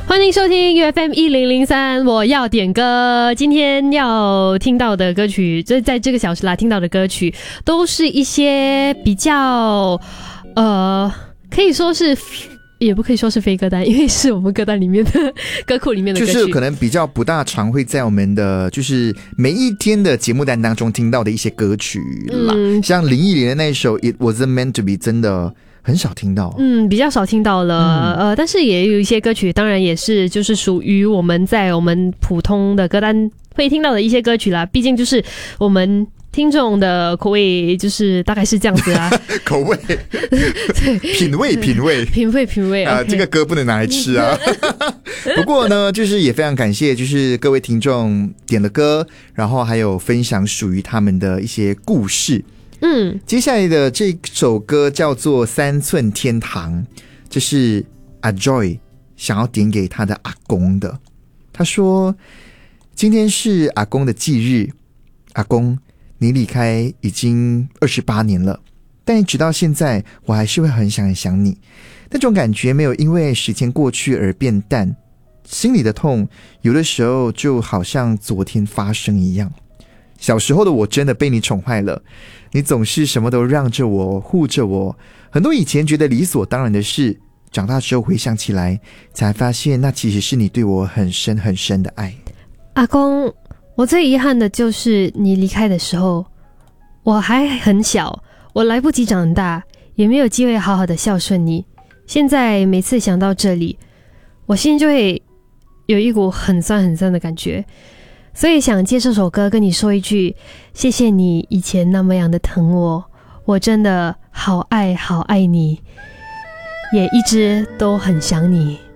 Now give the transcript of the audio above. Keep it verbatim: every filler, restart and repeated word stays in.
欢迎收听 U F M 一零零三，我要点歌。今天要听到的歌曲，就在这个小时啦，听到的歌曲都是一些比较，呃，可以说是。也不可以说是非歌单，因为是我们歌单里面的歌库里面的歌曲， 就是可能比较不大常会在我们的就是每一天的节目单当中听到的一些歌曲啦。嗯、像林忆莲的那一首 It Wasn't Meant to Be 真的很少听到， 嗯，比较少听到了，嗯、呃，但是也有一些歌曲，当然也是就是属于我们在我们普通的歌单会听到的一些歌曲啦，毕竟就是我们听众的口味就是大概是这样子啊， 口味，品味，品味， 品味，品味啊、呃，这个歌不能拿来吃啊。不过呢，就是也非常感谢，就是各位听众点了歌，然后还有分享属于他们的一些故事。嗯，接下来的这首歌叫做《三寸天堂》，这是阿 Joy 想要点给他的阿公的。他说，今天是阿公的忌日，阿公。你离开已经二十八年了，但直到现在我还是会很想很想你，那种感觉没有因为时间过去而变淡，心里的痛有的时候就好像昨天发生一样。小时候的我真的被你宠坏了，你总是什么都让着我，护着我，很多以前觉得理所当然的事，长大之后回想起来才发现那其实是你对我很深很深的爱。 阿公，我最遗憾的就是你离开的时候，我还很小，我来不及长大，也没有机会好好的孝顺你。现在每次想到这里，我心就会有一股很酸很酸的感觉，所以想借这首歌跟你说一句，谢谢你以前那么样的疼我，我真的好爱好爱你，也一直都很想你。